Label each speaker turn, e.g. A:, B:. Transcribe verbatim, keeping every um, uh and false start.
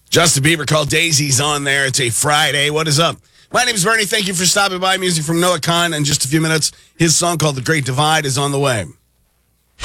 A: Justin Bieber called Daisy's on there. It's a Friday. What is up? My name is Bernie. Thank you for stopping by. Music from Noah Khan. In just a few minutes, his song called The Great Divide is on the way.